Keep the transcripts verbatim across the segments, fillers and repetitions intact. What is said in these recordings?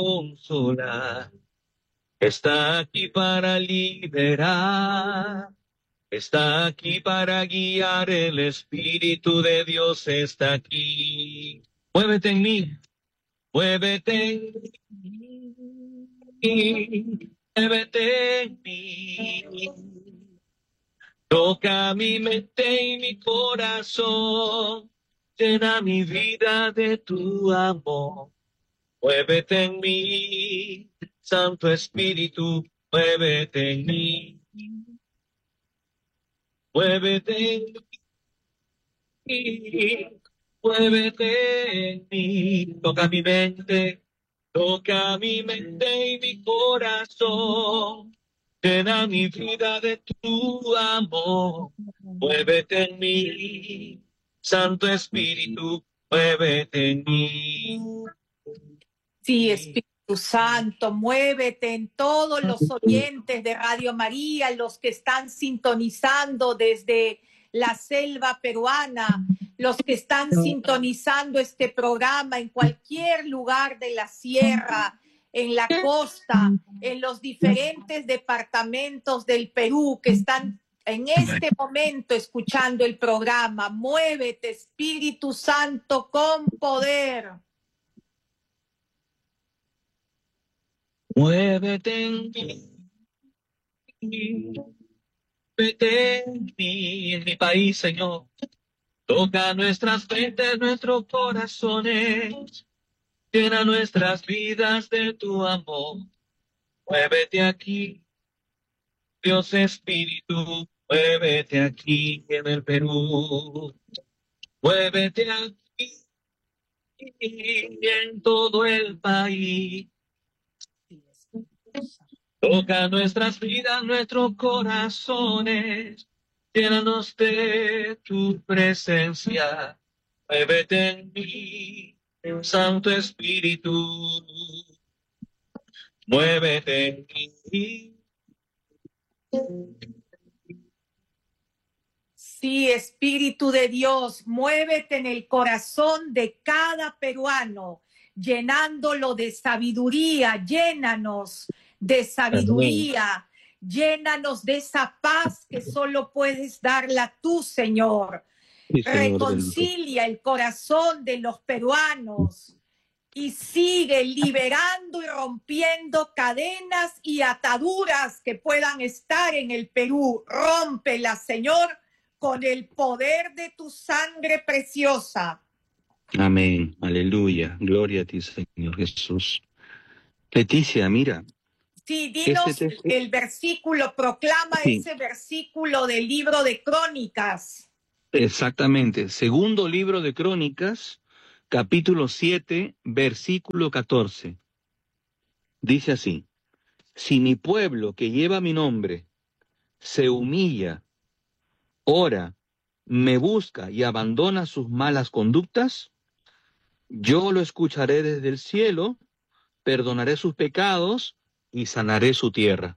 consolar, está aquí para liberar, está aquí para guiar, el Espíritu de Dios está aquí. Muévete en mí, muévete en mí, muévete en mí. Toca mi mente y mi corazón, llena mi vida de tu amor. Muévete en mí, Santo Espíritu, muévete en mí. Muévete en mí, muévete en mí. Toca mi mente, toca mi mente y mi corazón. Llena mi vida de tu amor. Muévete en mí, Santo Espíritu, muévete en mí. Sí, Espíritu Santo, muévete en todos los oyentes de Radio María, los que están sintonizando desde la selva peruana, los que están sintonizando este programa en cualquier lugar de la sierra, en la costa, en los diferentes departamentos del Perú que están en este momento escuchando el programa. Muévete, Espíritu Santo, con poder. Muévete en mí, muévete en mí, en mi país, Señor. Toca nuestras mentes, nuestros corazones. Llena nuestras vidas de tu amor. Muévete aquí, Dios Espíritu, muévete aquí en el Perú. Muévete aquí en todo el país. Toca nuestras vidas, nuestros corazones. Llénanos de tu presencia. Muévete en mí, Santo Espíritu. Muévete en mí. Sí, Espíritu de Dios, muévete en el corazón de cada peruano, llenándolo de sabiduría, llénanos de sabiduría, llénanos de esa paz que solo puedes darla tú, Señor. Sí, Señor. Reconcilia el corazón de los peruanos y sigue liberando y rompiendo cadenas y ataduras que puedan estar en el Perú. Rómpelas, Señor, con el poder de tu sangre preciosa. Amén, aleluya, gloria a ti, Señor Jesús. Leticia, mira. Sí, dinos este texto, el versículo, proclama sí, ese versículo del libro de Crónicas. Exactamente, segundo libro de Crónicas, capítulo siete, versículo catorce. Dice así: si mi pueblo que lleva mi nombre se humilla, ora, me busca y abandona sus malas conductas, yo lo escucharé desde el cielo, perdonaré sus pecados y sanaré su tierra.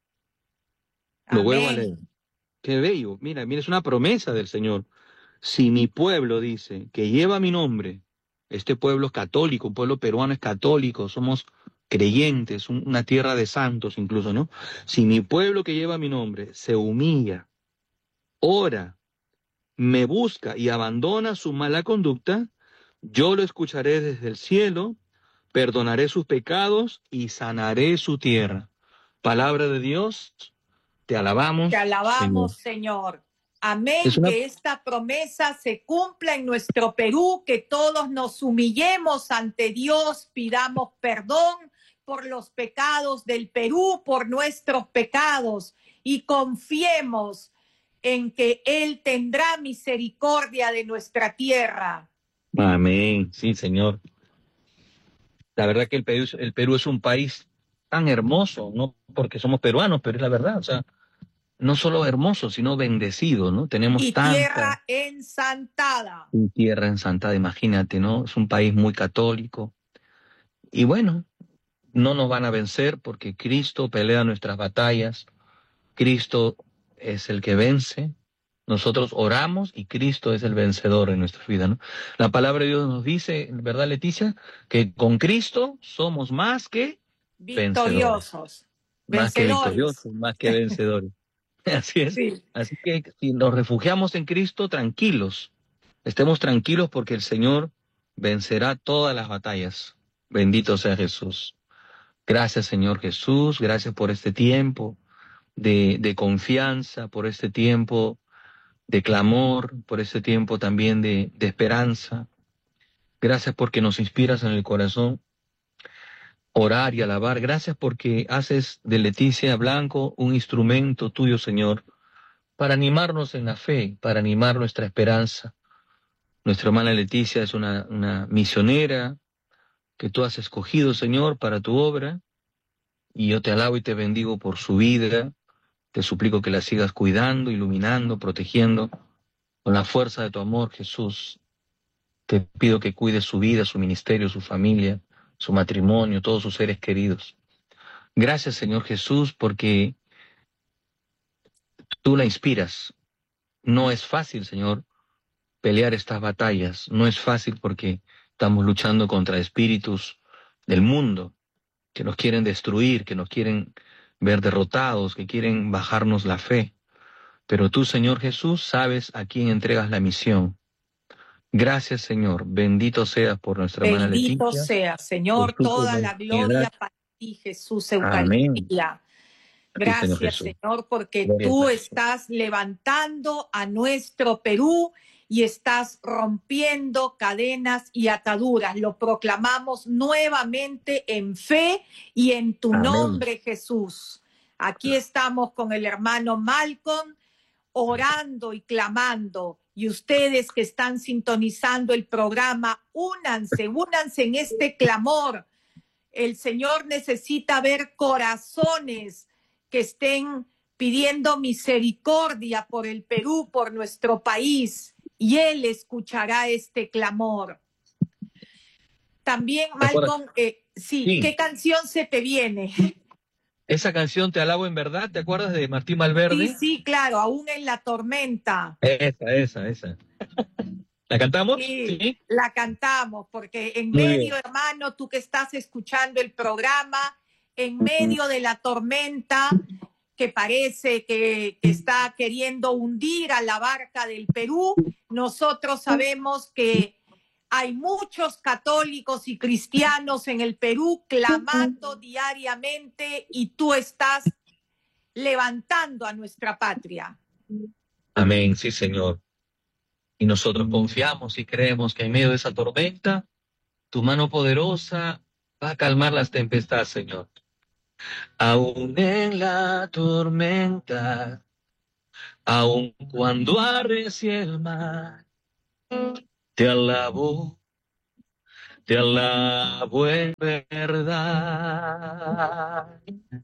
Lo vuelvo a Amén. leer. Qué bello. Mira, mira, es una promesa del Señor. Si mi pueblo, dice, que lleva mi nombre, este pueblo es católico, un pueblo peruano es católico, somos creyentes, un- una tierra de santos incluso, ¿no? Si mi pueblo que lleva mi nombre se humilla, ora, me busca y abandona su mala conducta, yo lo escucharé desde el cielo, perdonaré sus pecados y sanaré su tierra. Palabra de Dios, te alabamos, Te alabamos, Señor. Señor. Es Amén, una... que esta promesa se cumpla en nuestro Perú, que todos nos humillemos ante Dios, pidamos perdón por los pecados del Perú, por nuestros pecados, y confiemos en que Él tendrá misericordia de nuestra tierra. Amén, sí, Señor. La verdad que el Perú, el Perú es un país tan hermoso, no porque somos peruanos, pero es la verdad, o sea, no solo hermoso, sino bendecido, ¿no? Tenemos Y tanta tierra ensantada. tierra ensantada, imagínate, ¿no? Es un país muy católico. Y bueno, no nos van a vencer porque Cristo pelea nuestras batallas, Cristo es el que vence, Nosotros oramos y Cristo es el vencedor en nuestra vida, ¿no? La palabra de Dios nos dice, ¿verdad, Leticia? Que con Cristo somos más que vencedores. Victoriosos, Más que vencedores. victoriosos, más que vencedores. Así es. Sí. Así que si nos refugiamos en Cristo, tranquilos. Estemos tranquilos porque el Señor vencerá todas las batallas. Bendito sea Jesús. Gracias, Señor Jesús. Gracias por este tiempo de, de confianza, por este tiempo de clamor, por este tiempo también de, de esperanza. Gracias porque nos inspiras en el corazón orar y alabar. Gracias porque haces de Leticia Blanco un instrumento tuyo, Señor, para animarnos en la fe, para animar nuestra esperanza. Nuestra hermana Leticia es una, una misionera que tú has escogido, Señor, para tu obra, y yo te alabo y te bendigo por su vida. Te suplico que la sigas cuidando, iluminando, protegiendo con la fuerza de tu amor, Jesús. Te pido que cuides su vida, su ministerio, su familia, su matrimonio, todos sus seres queridos. Gracias, Señor Jesús, porque tú la inspiras. No es fácil, Señor, pelear estas batallas. No es fácil porque estamos luchando contra espíritus del mundo que nos quieren destruir, que nos quieren ver derrotados, que quieren bajarnos la fe. Pero tú, Señor Jesús, sabes a quién entregas la misión. Gracias, Señor. Bendito seas por nuestra hermana Bendito Leticia, sea, por Señor, su toda la confianza. gloria para ti, Jesús Amén. Eucaristía. Sí, Señor Gracias, Jesús. Señor, porque Gloria a tú Dios. estás levantando a nuestro Perú y estás rompiendo cadenas y ataduras. Lo proclamamos nuevamente en fe y en tu Amén. nombre, Jesús. Aquí estamos con el hermano Malcolm orando y clamando. Y ustedes que están sintonizando el programa, únanse, únanse en este clamor. El Señor necesita ver corazones que estén pidiendo misericordia por el Perú, por nuestro país, y Él escuchará este clamor. También, Malcolm, eh, sí, Sí. ¿qué canción se te viene? Esa canción, Te alabo en verdad, ¿te acuerdas de Martín Valverde? Sí, sí, claro, aún en la tormenta. Esa, esa, esa. ¿La cantamos? Sí, Sí. la cantamos, porque en Muy medio, bien. hermano, tú que estás escuchando el programa, en medio de la tormenta que parece que, que está queriendo hundir a la barca del Perú, nosotros sabemos que hay muchos católicos y cristianos en el Perú clamando diariamente y tú estás levantando a nuestra patria. Amén, sí, Señor. Y nosotros confiamos y creemos que en medio de esa tormenta, tu mano poderosa va a calmar las tempestades, Señor. Aún en la tormenta, aun cuando arrecie el mar, te alabo, te alabo en verdad.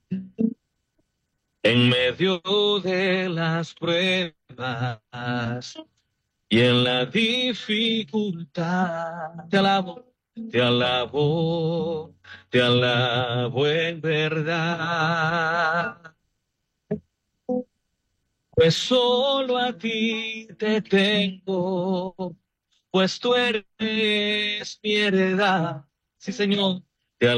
En medio de las pruebas y en la dificultad, te alabo, te alabo, te alabo en verdad. Pues solo a ti te tengo, pues tú eres mi heredad. Sí, Señor,